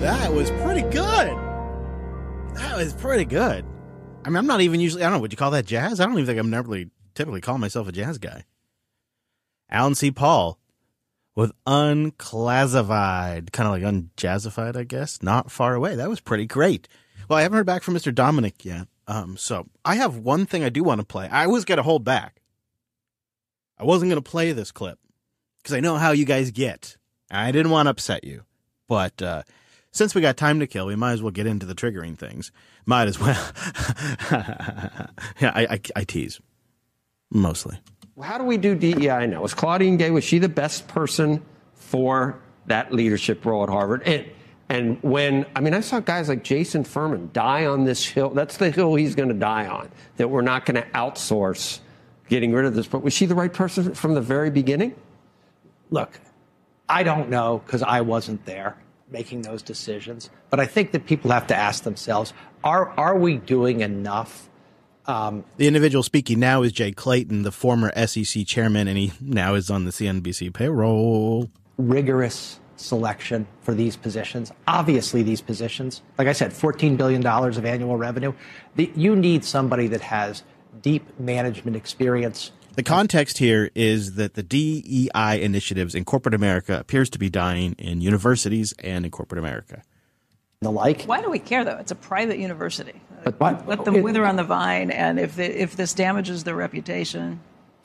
That was pretty good. That was pretty good. I mean, I'm not even usually, I don't know, would you call that jazz? I don't even think I'm never typically call myself a jazz guy. Alan C. Paul with Unclassified, kind of like unjazzified, I guess. Not far away. That was pretty great. Well, I haven't heard back from Mr. Dominic yet. So I have one thing I do want to play. I was going to hold back. I wasn't going to play this clip because I know how you guys get. I didn't want to upset you. But since we got time to kill, we might as well get into the triggering things. Might as well. Yeah, I tease. Mostly. How do we do DEI now? Was Claudine Gay, was she the best person for that leadership role at Harvard? And when, I mean, I saw guys like Jason Furman die on this hill. That's the hill he's going to die on, that we're not going to outsource getting rid of this. But was she the right person from the very beginning? Look, I don't know because I wasn't there making those decisions. But I think that people have to ask themselves, are we doing enough? The individual speaking now is Jay Clayton, the former SEC chairman, and he now is on the CNBC payroll. Rigorous selection for these positions. Obviously, these positions, like I said, $14 billion of annual revenue. You need somebody that has deep management experience. The context here is that the DEI initiatives in corporate America appears to be dying in universities and in corporate America. The like. Why do we care, though? It's a private university. But let them wither on the vine, and if this damages their reputation.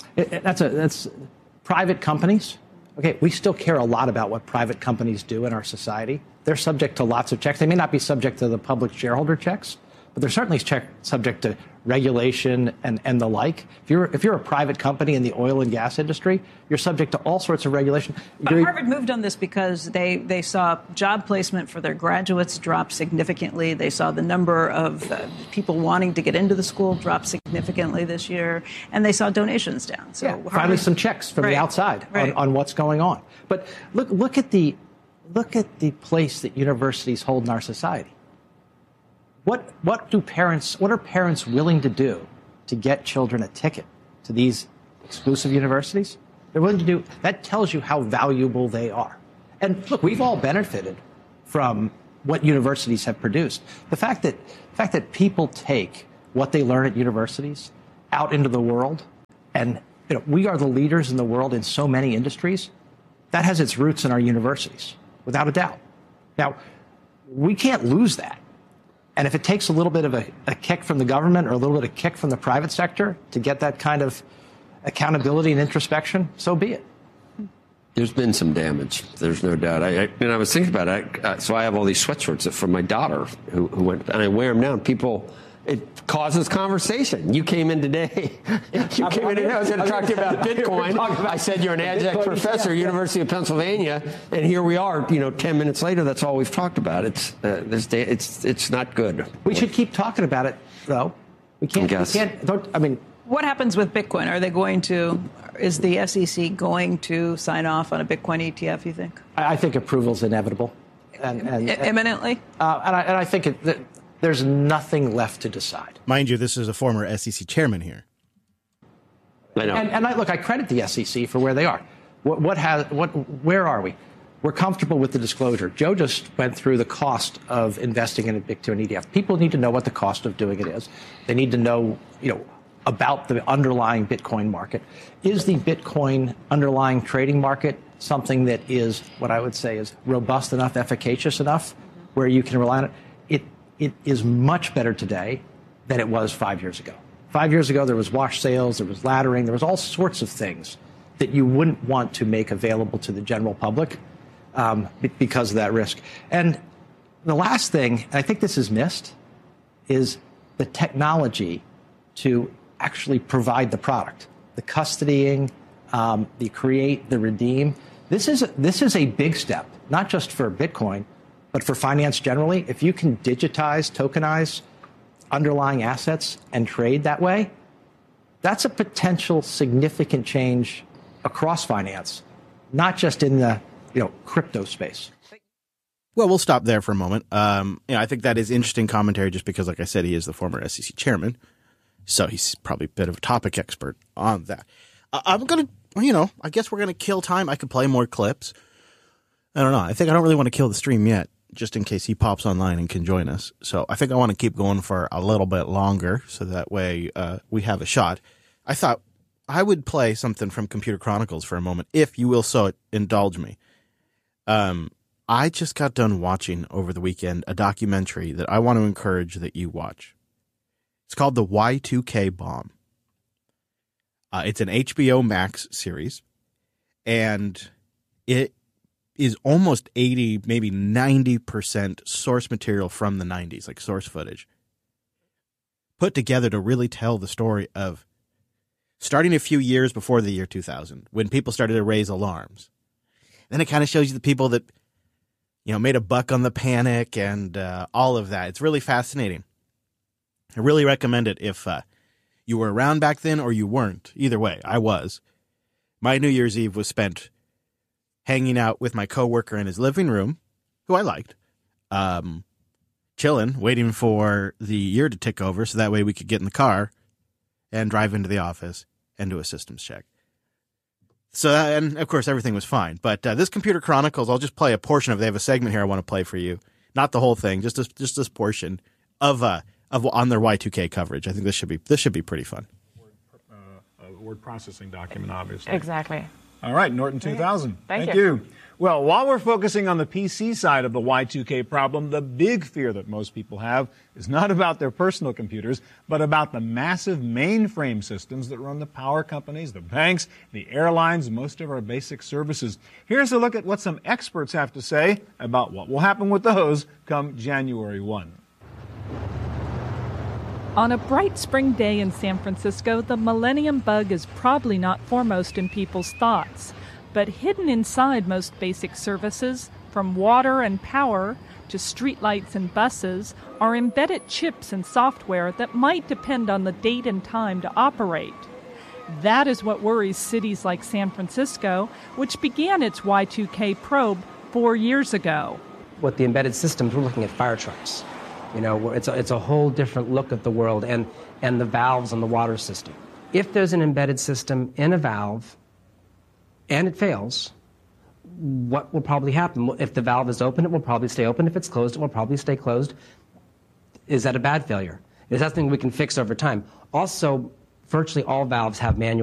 That's private companies. Okay, we still care a lot about what private companies do in our society. They're subject to lots of checks. They may not be subject to the public shareholder checks, but they're certainly subject to regulation and the like. If you're a private company in the oil and gas industry, you're subject to all sorts of regulation. But Harvard moved on this because they saw job placement for their graduates drop significantly. They saw the number of people wanting to get into the school drop significantly this year, and they saw donations down. So yeah, finally some checks from the outside on what's going on. But look at the place that universities hold in our society. What are parents willing to do to get children a ticket to these exclusive universities? They're willing to do. That tells you how valuable they are. And look, we've all benefited from what universities have produced. The fact that people take what they learn at universities out into the world, and we are the leaders in the world in so many industries, that has its roots in our universities, without a doubt. Now, we can't lose that. And if it takes a little bit of a kick from the government or a little bit of a kick from the private sector to get that kind of accountability and introspection, so be it. There's been some damage. There's no doubt. I was thinking about it. So I have all these sweatshirts from my daughter who went, and I wear them now. It causes conversation. You came in today. I was going to talk to you about Bitcoin. I said you're an adjunct professor, University of Pennsylvania, and here we are. 10 minutes later, that's all we've talked about. It's not good. We should keep talking about it, though. We can't. What happens with Bitcoin? Is the SEC going to sign off on a Bitcoin ETF, you think? I think approval's inevitable. Imminently? And I think there's nothing left to decide. Mind you, this is a former SEC chairman here. I know. And I credit the SEC for where they are. Where are we? We're comfortable with the disclosure. Joe just went through the cost of investing in a Bitcoin ETF. People need to know what the cost of doing it is. They need to know, about the underlying Bitcoin market. Is the Bitcoin underlying trading market something that is what I would say is robust enough, efficacious enough, where you can rely on it? It is much better today than it was 5 years ago. 5 years ago, there was wash sales, there was laddering, there was all sorts of things that you wouldn't want to make available to the general public because of that risk. And the last thing, and I think this is missed, is the technology to actually provide the product, the custodying, the create, the redeem. This is a big step, not just for Bitcoin, but for finance generally. If you can digitize, tokenize underlying assets and trade that way, that's a potential significant change across finance, not just in the crypto space. Well, we'll stop there for a moment. I think that is interesting commentary just because, like I said, he is the former SEC chairman. So he's probably a bit of a topic expert on that. I'm going to, I guess we're going to kill time. I could play more clips. I don't know. I think I don't really want to kill the stream yet. just in case he pops online and can join us. So I think I want to keep going for a little bit longer so that way we have a shot. I thought I would play something from Computer Chronicles for a moment, if you will so indulge me. I just got done watching over the weekend a documentary that I want to encourage that you watch. It's called The Y2K Bomb. It's an HBO Max series, and it is almost 80, maybe 90% source material from the 90s, like source footage, put together to really tell the story of starting a few years before the year 2000, when people started to raise alarms. Then it kind of shows you the people that, made a buck on the panic and all of that. It's really fascinating. I really recommend it if you were around back then or you weren't. Either way, I was. My New Year's Eve was spent hanging out with my coworker in his living room, who I liked, chilling, waiting for the year to tick over so that way we could get in the car and drive into the office and do a systems check. So, and of course, everything was fine. But this Computer Chronicles, I'll just play a portion of it. They have a segment here I want to play for you. Not the whole thing, just this portion of on their Y2K coverage. I think this should be pretty fun. Word processing document, obviously. Exactly. All right, Norton 2000. Thank you. Well, while we're focusing on the PC side of the Y2K problem, the big fear that most people have is not about their personal computers, but about the massive mainframe systems that run the power companies, the banks, the airlines, most of our basic services. Here's a look at what some experts have to say about what will happen with those come January 1. On a bright spring day in San Francisco, the Millennium Bug is probably not foremost in people's thoughts. But hidden inside most basic services, from water and power to streetlights and buses, are embedded chips and software that might depend on the date and time to operate. That is what worries cities like San Francisco, which began its Y2K probe 4 years ago. With the embedded systems, we're looking at fire trucks. It's a whole different look at the world and the valves on the water system. If there's an embedded system in a valve and it fails, what will probably happen? If the valve is open, it will probably stay open. If it's closed, it will probably stay closed. Is that a bad failure? Is that something we can fix over time? Also, virtually all valves have manual